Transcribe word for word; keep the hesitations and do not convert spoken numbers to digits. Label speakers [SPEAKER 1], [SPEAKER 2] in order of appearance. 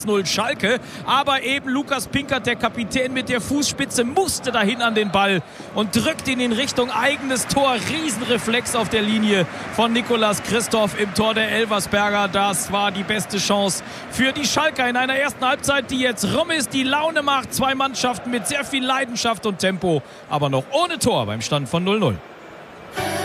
[SPEAKER 1] null Schalke, aber eben Lukas Pinkert, der Kapitän mit der Fußspitze, musste dahin an den Ball und drückt ihn in Richtung eigenes Tor. Riesenreflex auf der Linie von Nicolas Christoph im Tor der Elversberger. Das war die beste Chance für die Schalker in einer ersten Halbzeit, die jetzt rum ist, die Laune macht. Zwei Mannschaften mit sehr viel Leidenschaft und Tempo, aber noch ohne Tor beim Stand von null null.